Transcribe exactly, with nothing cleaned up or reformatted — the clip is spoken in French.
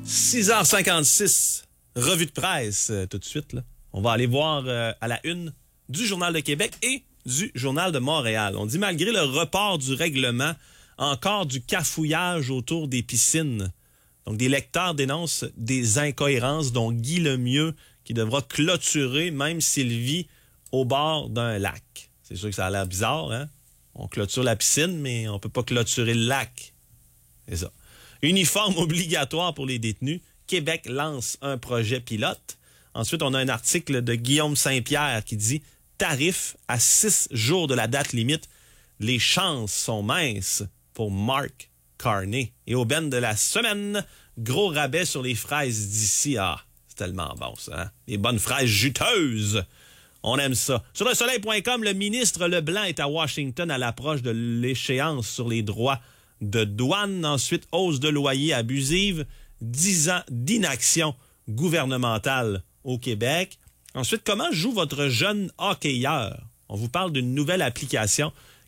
six heures cinquante-six, revue de presse euh, tout de suite. Là. On va aller voir euh, à la une du Journal de Québec et du Journal de Montréal. On dit malgré le report du règlement, encore du cafouillage autour des piscines. Donc des lecteurs dénoncent des incohérences, dont Guy Lemieux qui devra clôturer même s'il vit au bord d'un lac. C'est sûr que ça a l'air bizarre, hein? On clôture la piscine, mais on peut pas clôturer le lac. C'est ça. Uniforme obligatoire pour les détenus. Québec lance un projet pilote. Ensuite, on a un article de Guillaume Saint-Pierre qui dit « Tarif à six jours de la date limite. Les chances sont minces pour Mark Carney. » Et au ben de la semaine, gros rabais sur les fraises d'ici. Ah, c'est tellement bon ça, hein? Les bonnes fraises juteuses. On aime ça. Sur le soleil point com, le ministre Leblanc est à Washington à l'approche de l'échéance sur les droits de douane. Ensuite, hausse de loyer abusive, dix ans d'inaction gouvernementale au Québec. Ensuite, comment joue votre jeune hockeyeur? On vous parle d'une nouvelle application